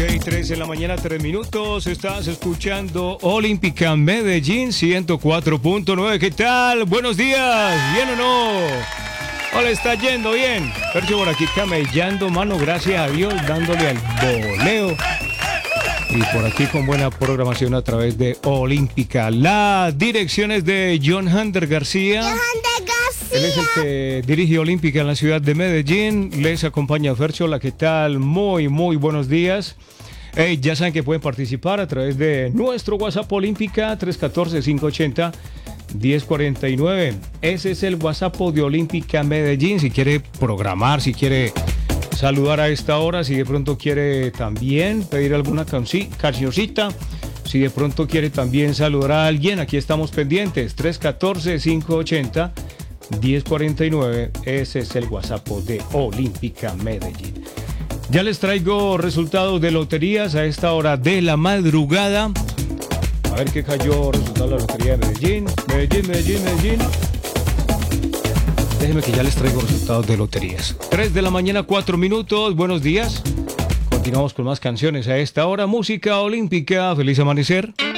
3 de la mañana, 3 minutos. Estás escuchando Olímpica Medellín 104.9. ¿Qué tal? Buenos días. ¿Bien o no? Hola, está yendo bien. Fercho por aquí camellando, mano, gracias a Dios, dándole al voleo. Y por aquí con buena programación a través de Olímpica. Las direcciones de John Hander García. Él es el que dirige Olímpica en la ciudad de Medellín. Les acompaña Fercho. Hola, ¿qué tal? Muy buenos días. Ya saben que pueden participar a través de nuestro WhatsApp Olímpica 314-580-1049. Ese es el WhatsApp de Olímpica Medellín. Si quiere programar, si quiere saludar a esta hora, si de pronto quiere también pedir alguna cancioncita, si de pronto quiere también saludar a alguien, aquí estamos pendientes. 314-580-1049. Ese es el WhatsApp de Olímpica Medellín. Ya les traigo resultados de loterías a esta hora de la madrugada. A ver qué cayó resultado de la lotería de Medellín. Medellín. Déjenme que ya les traigo resultados de loterías. 3 de la mañana, 4 minutos. Buenos días. Continuamos con más canciones a esta hora. Música olímpica. Feliz amanecer.